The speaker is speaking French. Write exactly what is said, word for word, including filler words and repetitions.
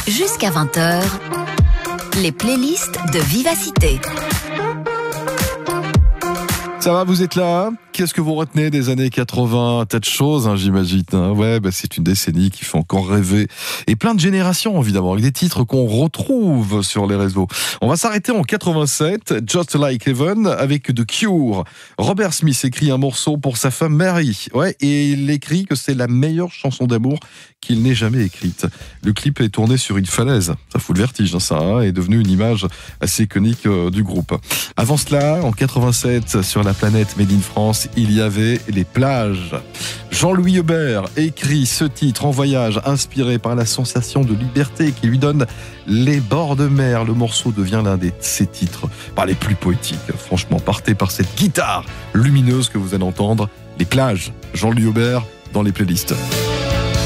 Jusqu'à vingt heures, les playlists de Vivacité. Ça va, vous êtes là? Qu'est-ce que vous retenez des années quatre-vingts? Tas de choses, hein, j'imagine. Hein. Ouais, bah, c'est une décennie qui fait encore rêver. Et plein de générations, évidemment, avec des titres qu'on retrouve sur les réseaux. On va s'arrêter en quatre-vingt-sept, Just Like Heaven, avec The Cure. Robert Smith écrit un morceau pour sa femme Mary. Ouais, et il écrit que c'est la meilleure chanson d'amour qu'il n'ait jamais écrite. Le clip est tourné sur une falaise. Ça fout le vertige, hein, ça, hein, est devenu une image assez iconique euh, du groupe. Avant cela, en quatre-vingt-sept, sur la planète Made in France, il y avait les plages. Jean-Louis Aubert écrit ce titre en voyage, inspiré par la sensation de liberté qui lui donne les bords de mer. Le morceau devient l'un de ses titres par les plus poétiques. Franchement, partez par cette guitare lumineuse que vous allez entendre. Les plages, Jean-Louis Aubert dans les playlists.